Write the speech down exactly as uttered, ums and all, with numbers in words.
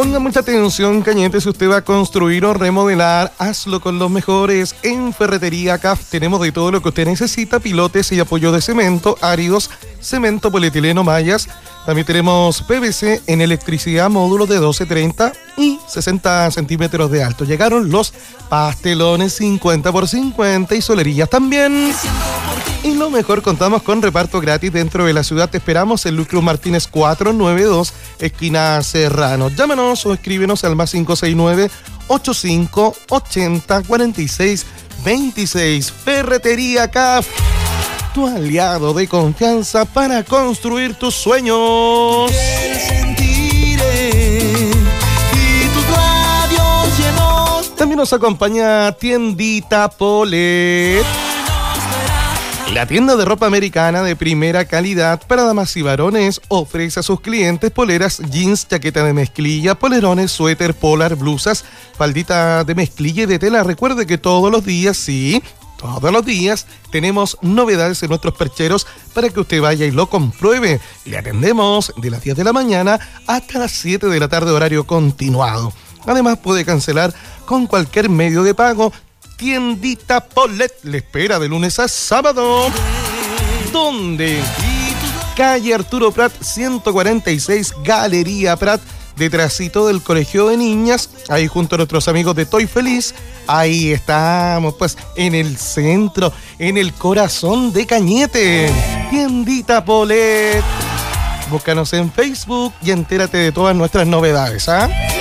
Ponga mucha atención, Cañete, si usted va a construir o remodelar, hazlo con los mejores. En Ferretería C A F tenemos de todo lo que usted necesita: pilotes y apoyo de cemento, áridos, cemento, polietileno, mallas. También tenemos P V C en electricidad, módulos de doce, treinta y sesenta centímetros de alto. Llegaron los pastelones cincuenta por cincuenta y solerillas también. Y lo mejor, contamos con reparto gratis dentro de la ciudad. Te esperamos en Luis Cruz Martínez cuatrocientos noventa y dos, esquina Serrano. Llámanos o escríbenos al más cinco seis nueve, ochenta y cinco, ochenta, cuarenta y seis, veintiséis. Ferretería C A F, tu aliado de confianza para construir tus sueños. También nos acompaña Tiendita Polet, la tienda de ropa americana de primera calidad para damas y varones. Ofrece a sus clientes poleras, jeans, chaqueta de mezclilla, polerones, suéter, polar, blusas, faldita de mezclilla y de tela. Recuerde que todos los días, sí, todos los días tenemos novedades en nuestros percheros para que usted vaya y lo compruebe. Le atendemos de las diez de la mañana hasta las siete de la tarde, horario continuado. Además, puede cancelar con cualquier medio de pago. Tiendita Polet le espera de lunes a sábado. ¿Dónde? Calle Arturo Prat, ciento cuarenta y seis, Galería Prat, detrásito del Colegio de Niñas, ahí junto a nuestros amigos de Toy Feliz. Ahí estamos, pues, en el centro, en el corazón de Cañete. Tiendita Polet. Búscanos en Facebook y entérate de todas nuestras novedades, ¿ah? ¿eh?